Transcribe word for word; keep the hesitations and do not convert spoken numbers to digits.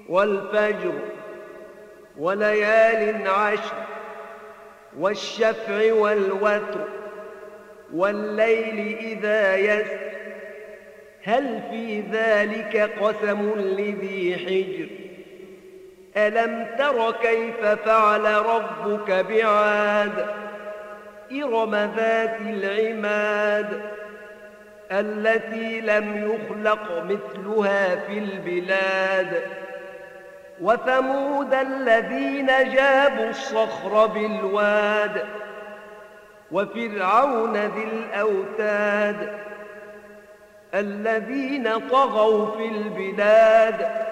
والفجر وليال عشر والشفع والوتر والليل إذا يسر هل في ذلك قسم لذي حجر ألم تر كيف فعل ربك بعاد إرم ذات العماد التي لم يخلق مثلها في البلاد وثمود الذين جابوا الصخر بالواد وفرعون ذي الأوتاد الذين طغوا في البلاد